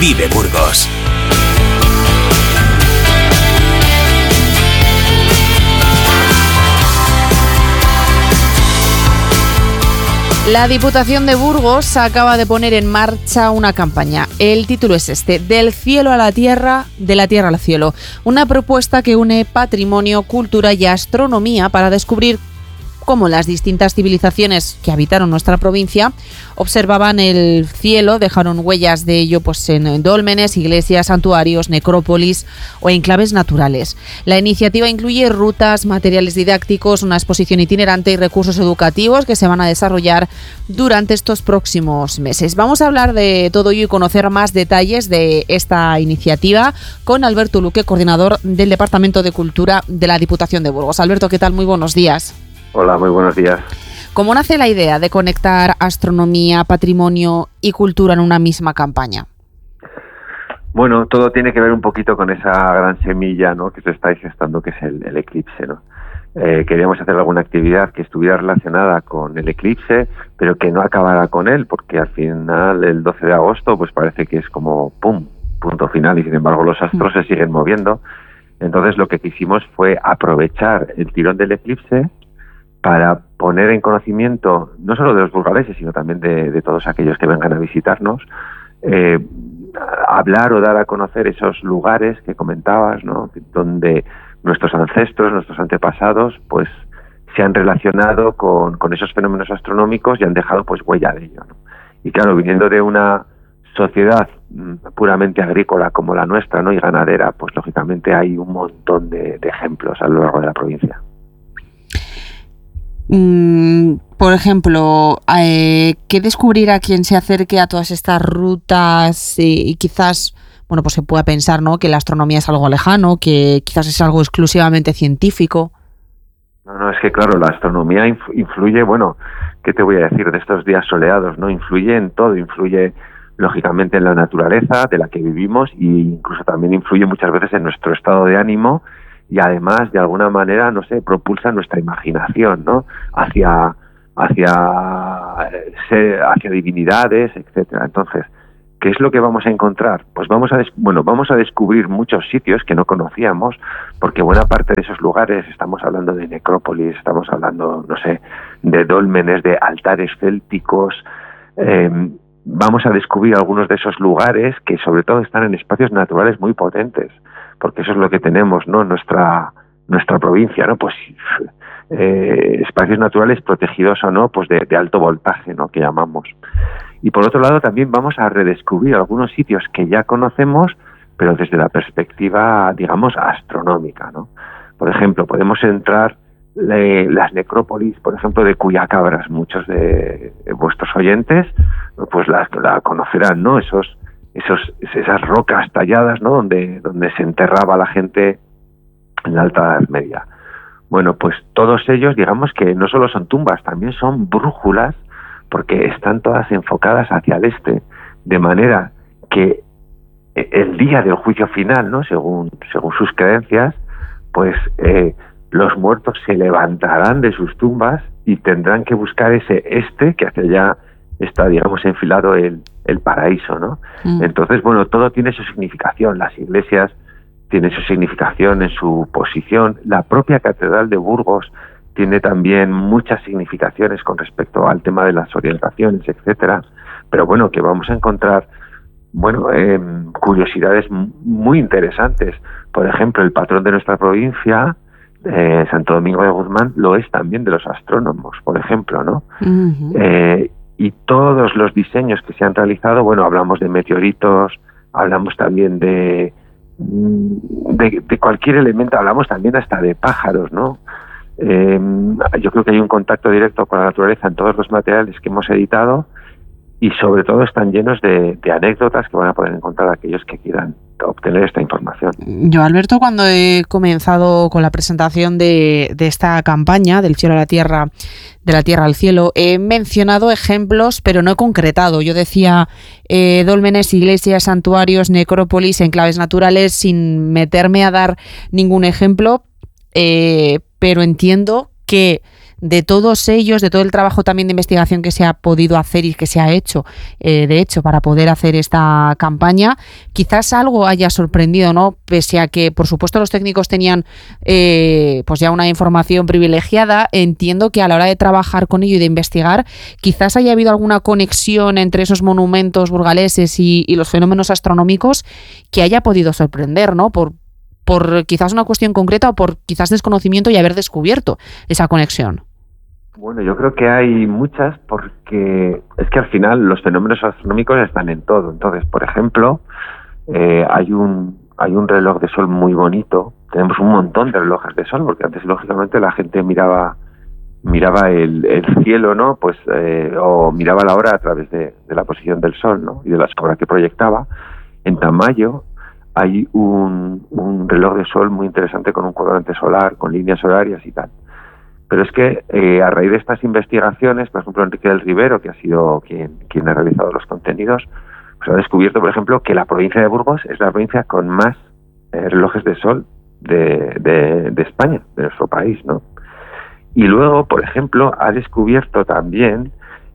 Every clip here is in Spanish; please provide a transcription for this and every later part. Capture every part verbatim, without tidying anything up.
Vive Burgos. La Diputación de Burgos acaba de poner en marcha una campaña. El título es este: Del cielo a la tierra, de la tierra al cielo. Una propuesta que une patrimonio, cultura y astronomía para descubrir cómo las distintas civilizaciones que habitaron nuestra provincia observaban el cielo, dejaron huellas de ello pues en dólmenes, iglesias, santuarios, necrópolis o enclaves naturales. La iniciativa incluye rutas, materiales didácticos, una exposición itinerante y recursos educativos que se van a desarrollar durante estos próximos meses. Vamos a hablar de todo ello y conocer más detalles de esta iniciativa con Alberto Luque, coordinador del Departamento de Cultura de la Diputación de Burgos. Alberto, ¿qué tal? Muy buenos días. Hola, muy buenos días. ¿Cómo nace la idea de conectar astronomía, patrimonio y cultura en una misma campaña? Bueno, todo tiene que ver un poquito con esa gran semilla, ¿no?, que se está gestando, que es el, el eclipse, ¿no? Eh, queríamos hacer alguna actividad que estuviera relacionada con el eclipse, pero que no acabara con él, porque al final el doce de agosto pues parece que es como pum, punto final, y sin embargo los astros se siguen moviendo. Entonces lo que quisimos fue aprovechar el tirón del eclipse para poner en conocimiento no solo de los burgaleses, sino también de, de todos aquellos que vengan a visitarnos, eh, hablar o dar a conocer esos lugares que comentabas, ¿no?, donde nuestros ancestros, nuestros antepasados, pues se han relacionado con, con esos fenómenos astronómicos y han dejado pues huella de ello, ¿no? Y claro, viniendo de una sociedad puramente agrícola como la nuestra, ¿no?, y ganadera, pues lógicamente hay un montón de, de ejemplos a lo largo de la provincia. Mm, por ejemplo, eh, ¿qué descubrirá quien se acerque a todas estas rutas eh, y quizás, bueno, pues se pueda pensar, ¿no?, que la astronomía es algo lejano, que quizás es algo exclusivamente científico? No, no, es que claro, la astronomía inf- influye, bueno, ¿qué te voy a decir de estos días soleados? No, influye en todo, influye lógicamente en la naturaleza de la que vivimos e incluso también influye muchas veces en nuestro estado de ánimo. Y además, de alguna manera, no sé, propulsa nuestra imaginación, ¿no?, hacia hacia hacia divinidades, etcétera. Entonces, ¿qué es lo que vamos a encontrar? Pues vamos a des- bueno, vamos a descubrir muchos sitios que no conocíamos, porque buena parte de esos lugares, estamos hablando de necrópolis, estamos hablando, no sé, de dólmenes, de altares célticos. Eh, vamos a descubrir algunos de esos lugares que sobre todo están en espacios naturales muy potentes, porque eso es lo que tenemos, ¿no?, nuestra nuestra provincia, ¿no?, pues eh, espacios naturales protegidos o no, pues de, de alto voltaje, ¿no?, que llamamos. Y por otro lado también vamos a redescubrir algunos sitios que ya conocemos, pero desde la perspectiva, digamos, astronómica, ¿no? Por ejemplo, podemos entrar le, las necrópolis, por ejemplo, de Cuyacabras. Muchos de, de vuestros oyentes pues la, la conocerán, ¿no?, esos esos esas rocas talladas, ¿no?, donde donde se enterraba la gente en la Alta Edad Media. Bueno, pues todos ellos, digamos que no solo son tumbas, también son brújulas, porque están todas enfocadas hacia el este, de manera que el día del juicio final, ¿no?, según según sus creencias, pues eh, los muertos se levantarán de sus tumbas y tendrán que buscar ese este que hacia allá está, digamos, enfilado el, el paraíso, ¿no? Mm. Entonces, bueno, todo tiene su significación. Las iglesias tienen su significación en su posición. La propia Catedral de Burgos tiene también muchas significaciones con respecto al tema de las orientaciones, etcétera. Pero bueno, que vamos a encontrar, bueno, eh, curiosidades muy interesantes. Por ejemplo, el patrón de nuestra provincia, eh, Santo Domingo de Guzmán, lo es también de los astrónomos, por ejemplo, ¿no? Uh-huh. Eh, y todos los diseños que se han realizado, bueno, hablamos de meteoritos, hablamos también de, de, de cualquier elemento, hablamos también hasta de pájaros, ¿no? Eh, yo creo que hay un contacto directo con la naturaleza en todos los materiales que hemos editado y sobre todo están llenos de, de anécdotas que van a poder encontrar aquellos que quieran obtener esta información. Yo, Alberto, cuando he comenzado con la presentación de, de esta campaña del cielo a la tierra, de la tierra al cielo, he mencionado ejemplos, pero no he concretado. Yo decía eh, dólmenes, iglesias, santuarios, necrópolis, enclaves naturales, sin meterme a dar ningún ejemplo, eh, pero entiendo que de todos ellos, de todo el trabajo también de investigación que se ha podido hacer y que se ha hecho, eh, de hecho, para poder hacer esta campaña, quizás algo haya sorprendido, ¿no? Pese a que, por supuesto, los técnicos tenían eh, pues ya una información privilegiada, entiendo que a la hora de trabajar con ello y de investigar, quizás haya habido alguna conexión entre esos monumentos burgaleses y, y los fenómenos astronómicos que haya podido sorprender, ¿no? Por, por quizás una cuestión concreta o por quizás desconocimiento y haber descubierto esa conexión. Bueno, yo creo que hay muchas porque es que al final los fenómenos astronómicos están en todo. Entonces, por ejemplo, eh, hay un hay un reloj de sol muy bonito. Tenemos un montón de relojes de sol porque antes, lógicamente, la gente miraba miraba el, el cielo, ¿no? Pues eh, o miraba la hora a través de, de la posición del sol, ¿no? Y de la sombra que proyectaba. En Tamayo hay un, un reloj de sol muy interesante con un cuadrante solar, con líneas horarias y tal. Pero es que eh, a raíz de estas investigaciones, por ejemplo, Enrique del Rivero, que ha sido quien, quien ha realizado los contenidos, pues ha descubierto, por ejemplo, que la provincia de Burgos es la provincia con más eh, relojes de sol de, de, de España, de nuestro país, ¿no? Y luego, por ejemplo, ha descubierto también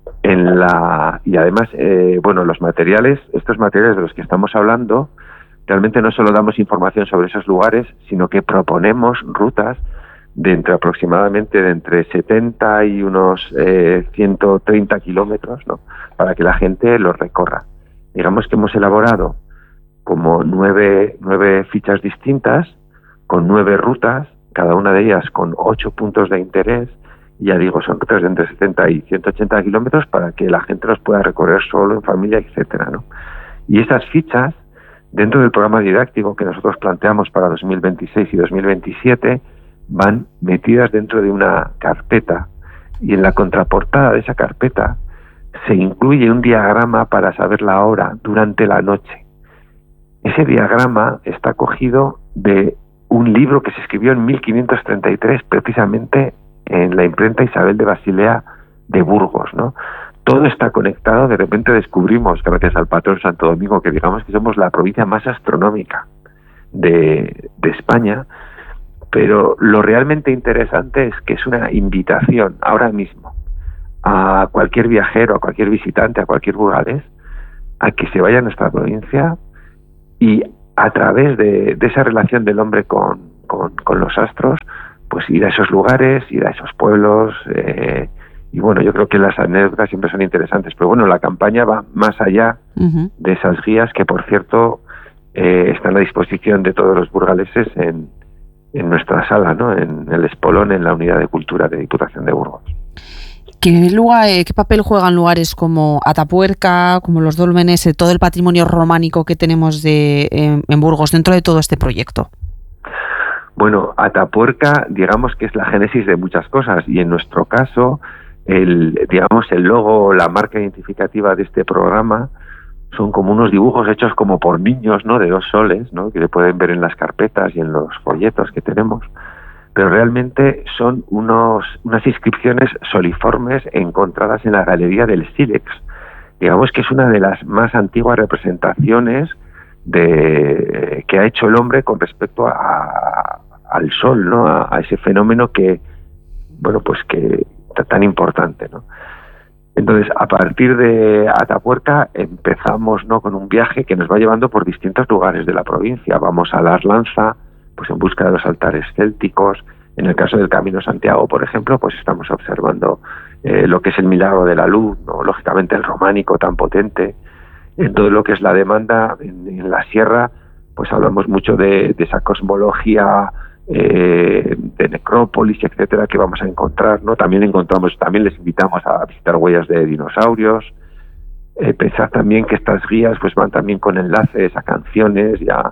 en la... Y además, eh, bueno, los materiales, estos materiales de los que estamos hablando, realmente no solo damos información sobre esos lugares, sino que proponemos rutas de entre aproximadamente de entre setenta y unos eh, ciento treinta kilómetros, ¿no? Para que la gente los recorra. Digamos que hemos elaborado como nueve, nueve fichas distintas, con nueve rutas, cada una de ellas con ocho puntos de interés, y ya digo, son rutas de entre setenta y ciento ochenta kilómetros para que la gente los pueda recorrer solo, en familia, etcétera, ¿no? Y esas fichas, dentro del programa didáctico que nosotros planteamos para dos mil veintiséis y dos mil veintisiete, van metidas dentro de una carpeta, y en la contraportada de esa carpeta se incluye un diagrama para saber la hora durante la noche. Ese diagrama está cogido de un libro que se escribió en mil quinientos treinta y tres, precisamente en la imprenta Isabel de Basilea de Burgos, ¿no? Todo está conectado. De repente descubrimos, gracias al patrón Santo Domingo, que digamos que somos la provincia más astronómica de, de España. Pero lo realmente interesante es que es una invitación ahora mismo a cualquier viajero, a cualquier visitante, a cualquier burgalés, a que se vaya a nuestra provincia y a través de, de esa relación del hombre con, con, con los astros, pues ir a esos lugares, ir a esos pueblos. Eh, y bueno, yo creo que las anécdotas siempre son interesantes. Pero bueno, la campaña va más allá uh-huh. de esas guías que, por cierto, eh, están a disposición de todos los burgaleses en en nuestra sala, ¿no? En el Espolón, en la Unidad de Cultura de Diputación de Burgos. ¿Qué, lugar, ¿Qué papel juegan lugares como Atapuerca, como los dólmenes, eh, todo el patrimonio románico que tenemos de, en, en Burgos dentro de todo este proyecto? Bueno, Atapuerca, digamos que es la génesis de muchas cosas, y en nuestro caso, el, digamos, el logo, la marca identificativa de este programa son como unos dibujos hechos como por niños, ¿no? De dos soles, ¿no? Que se pueden ver en las carpetas y en los folletos que tenemos. Pero realmente son unos, unas inscripciones soliformes encontradas en la Galería del Sílex. Digamos que es una de las más antiguas representaciones de que ha hecho el hombre con respecto a, al sol, ¿no? A, a ese fenómeno que, bueno, pues que tan importante, ¿no? Entonces, a partir de Atapuerca empezamos, ¿no? Con un viaje que nos va llevando por distintos lugares de la provincia. Vamos a la Arlanza, pues en busca de los altares célticos. En el caso del Camino Santiago, por ejemplo, pues estamos observando eh, lo que es el milagro de la luz, ¿no? Lógicamente el románico tan potente. En todo lo que es la demanda, en, en la sierra, pues hablamos mucho de, de esa cosmología Eh, de necrópolis, etcétera, que vamos a encontrar, ¿no? También encontramos, también les invitamos a visitar huellas de dinosaurios. Eh, pensad también que estas guías pues van también con enlaces a canciones ya,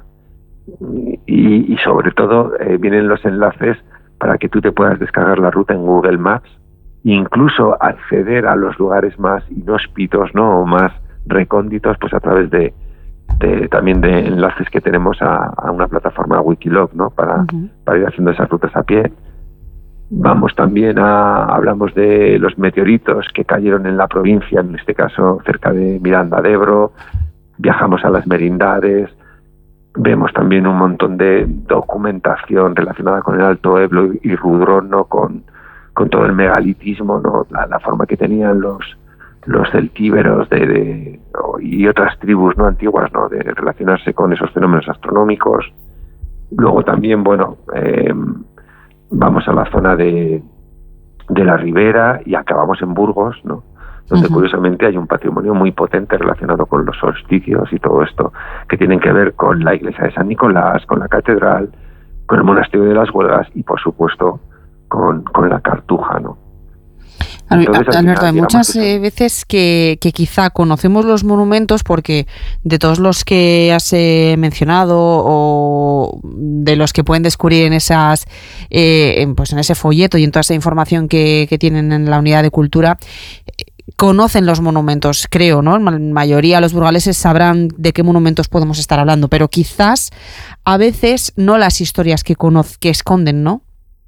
y, y sobre todo eh, vienen los enlaces para que tú te puedas descargar la ruta en Google Maps, e incluso acceder a los lugares más inhóspitos, ¿no? O más recónditos, pues a través de De, también de enlaces que tenemos a, a una plataforma Wikiloc, ¿no? Para, uh-huh. para ir haciendo esas rutas a pie. Vamos también a, hablamos de los meteoritos que cayeron en la provincia, en este caso cerca de Miranda de Ebro. Viajamos a las merindades, vemos también un montón de documentación relacionada con el Alto Ebro y Rudrón, ¿no? Con, con todo el megalitismo, ¿no? La, la forma que tenían los los celtíberos de, de, y otras tribus, ¿no? antiguas, ¿no? de relacionarse con esos fenómenos astronómicos. Luego también, bueno, eh, vamos a la zona de, de la Ribera y acabamos en Burgos, ¿no? donde uh-huh. curiosamente hay un patrimonio muy potente relacionado con los solsticios y todo esto, que tienen que ver con la iglesia de San Nicolás, con la catedral, con el monasterio de las Huelgas y, por supuesto, con, con la Cartuja, ¿no? Entonces, Alberto, hay muchas eh, veces que, que quizá conocemos los monumentos porque de todos los que has eh, mencionado o de los que pueden descubrir en esas eh, en, pues en ese folleto y en toda esa información que, que tienen en la unidad de cultura, eh, conocen los monumentos, creo, ¿no? La mayoría de los burgaleses sabrán de qué monumentos podemos estar hablando, pero quizás a veces no las historias que, conoc- que esconden, ¿no?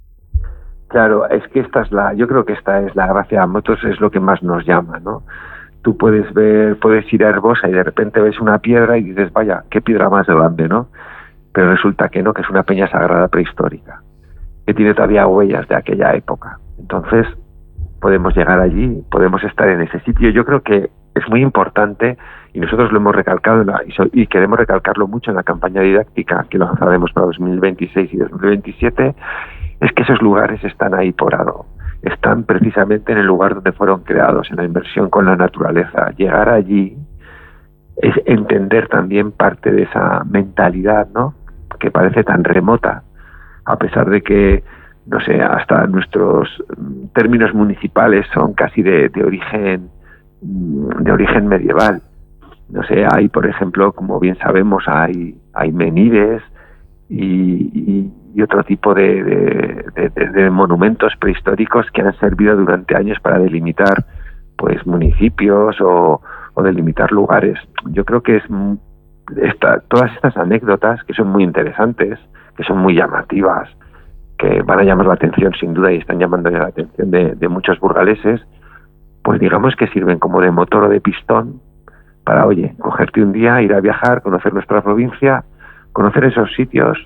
Claro, es que esta es la, yo creo que esta es la gracia, a nosotros es lo que más nos llama, ¿no? Tú puedes ver, puedes ir a Herbosa y de repente ves una piedra y dices, vaya, qué piedra más grande, ¿no? Pero resulta que no, que es una peña sagrada prehistórica, que tiene todavía huellas de aquella época. Entonces, podemos llegar allí, podemos estar en ese sitio. Yo creo que es muy importante, y nosotros lo hemos recalcado, en la, y, so, y queremos recalcarlo mucho en la campaña didáctica que lanzaremos para dos mil veintiséis y dos mil veintisiete, es que esos lugares están ahí por algo. Están precisamente en el lugar donde fueron creados, en la inversión con la naturaleza. Llegar allí es entender también parte de esa mentalidad, ¿no? Que parece tan remota, a pesar de que, no sé, hasta nuestros términos municipales son casi de, de origen de origen medieval. No sé, hay, por ejemplo, como bien sabemos, hay, hay menides y, y y otro tipo de, de, de, de monumentos prehistóricos que han servido durante años para delimitar pues municipios o, o delimitar lugares. Yo creo que es esta, todas estas anécdotas que son muy interesantes, que son muy llamativas, que van a llamar la atención sin duda y están llamando la atención de, de muchos burgaleses, pues digamos que sirven como de motor o de pistón para, oye, cogerte un día, ir a viajar, conocer nuestra provincia, conocer esos sitios.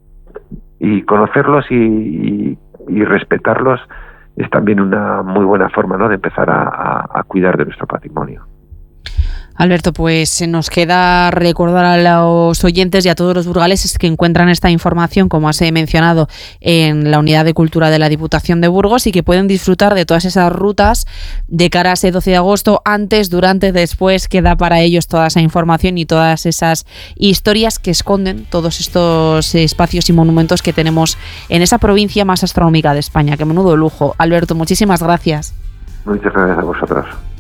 Y conocerlos y, y, y respetarlos es también una muy buena forma, ¿no?, de empezar a, a, a cuidar de nuestro patrimonio. Alberto, pues nos queda recordar a los oyentes y a todos los burgaleses que encuentran esta información, como has mencionado, en la Unidad de Cultura de la Diputación de Burgos y que pueden disfrutar de todas esas rutas de cara a ese doce de agosto, antes, durante, después, queda para ellos toda esa información y todas esas historias que esconden todos estos espacios y monumentos que tenemos en esa provincia más astronómica de España. ¡Qué menudo lujo! Alberto, muchísimas gracias. Muchas gracias a vosotros.